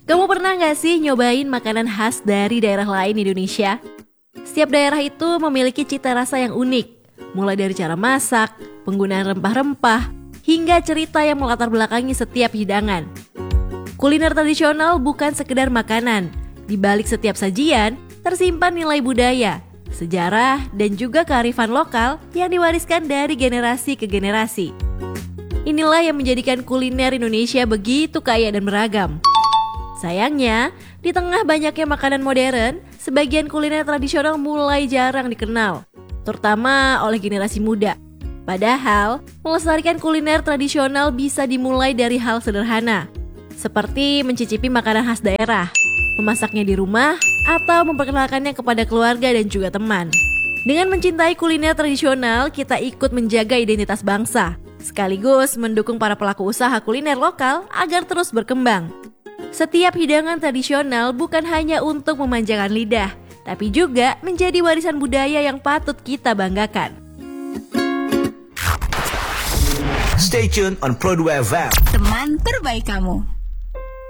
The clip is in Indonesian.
Kamu pernah gak sih nyobain makanan khas dari daerah lain di Indonesia? Setiap daerah itu memiliki cita rasa yang unik, mulai dari cara masak, penggunaan rempah-rempah, hingga cerita yang melatar belakangi setiap hidangan. Kuliner tradisional bukan sekedar makanan. Di balik setiap sajian, tersimpan nilai budaya, sejarah, dan juga kearifan lokal yang diwariskan dari generasi ke generasi. Inilah yang menjadikan kuliner Indonesia begitu kaya dan beragam. Sayangnya, di tengah banyaknya makanan modern, sebagian kuliner tradisional mulai jarang dikenal, terutama oleh generasi muda. Padahal, melestarikan kuliner tradisional bisa dimulai dari hal sederhana, seperti mencicipi makanan khas daerah, memasaknya di rumah, atau memperkenalkannya kepada keluarga dan juga teman. Dengan mencintai kuliner tradisional, kita ikut menjaga identitas bangsa, sekaligus mendukung para pelaku usaha kuliner lokal agar terus berkembang. Setiap hidangan tradisional bukan hanya untuk memanjakan lidah, tapi juga menjadi warisan budaya yang patut kita banggakan. Stay tuned on Pro 2 FM. Teman terbaik kamu.